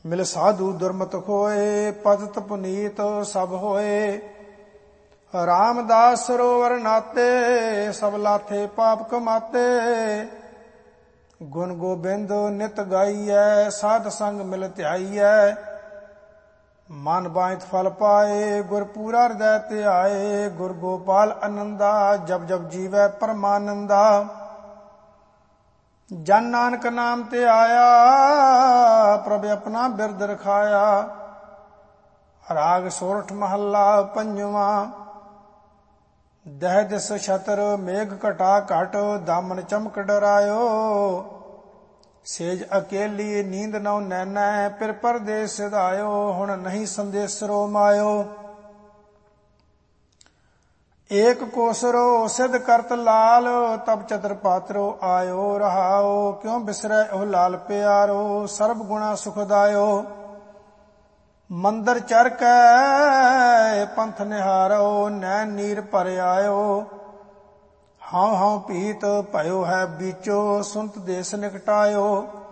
ਮਿਲ ਸਾਧੂ ਦੁਰਮਤ ਖੋਏ, ਪਤਿਤ ਪੁਨੀਤ ਸਭ ਹੋਏ। ਰਾਮਦਾਸ ਸਰੋਵਰ ਨਾਤੇ, ਸਭ ਲਾਥੇ ਪਾਪ ਕਮਾਤੇ। ਗੁਣ ਗੋਬਿੰਦ ਨਿਤ ਗਾਈਐ, ਸਾਧ ਸੰਗ ਮਿਲ ਧਿਆਈਐ। ਮਨ ਬਾਝਤ ਫਲ ਪਾਏ, ਗੁਰ ਪੂਰਾ ਹਿਰਦੈ ਧਿਆਏ। ਗੁਰ ਗੋਪਾਲ ਅਨੰਦਾ, ਜਪ ਜਪ ਜੀਵੈ ਪਰਮਾਨੰਦਾ। ਜਨ ਨਾਨਕ ਨਾਮ ਤੇ ਆਇਆ, ਪ੍ਰਭ ਆਪਣਾ ਬਿਰਦ ਰਖਾਇਆ। ਰਾਗ ਸੋਰਠ ਮਹੱਲਾ ਪੰਜਵਾਂ। ਦਹਿ ਦਿਸ ਛਤਰ ਮੇਘ ਘਟਾ ਘਟ, ਦਾਮਨ ਚਮਕ ਡਰਾਇਓ। ਸੇਜ ਅਕੇਲੀ ਨੀਂਦ ਨਉ ਨੈਨੈ, ਫਿਰ ਪਰਦੇਸ ਸਿਧਾਇਓ। ਹੁਣ ਨਹੀਂ ਸੰਦੇਸਰੋ ਮਾਇਓ। ਏਕ ਕੋਸਰੋ ਸਿਧ ਕਰਤ ਲਾਲ, ਤਬ ਚਤਰ ਪਾਤਰੋ ਆਇਓ। ਰਹਾਓ ਕਿਉ ਬਿਸਰੈ ਉਹ ਲਾਲ ਪਿਆਰੋ, ਸਰਬ ਗੁਣਾ ਸੁਖਦਾਇਓ। ਮੰਦਰ ਚਰ ਕੈ ਪੰਥ ਨਿਹਾਰੋ, ਨੈਣ ਨੀਰ ਭਰ ਆਇਓ। ਹਉ ਹਉ ਭੀਤ ਭਇਓ ਹੈ ਬੀਚੋ, ਸੁਨਤ ਦੇਸ ਨਿਕਟਾਇਓ।